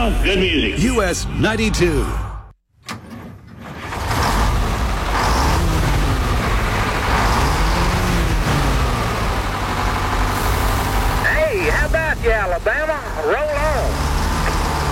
now, good music. US 92. Hey, how about you, Alabama? Roll on.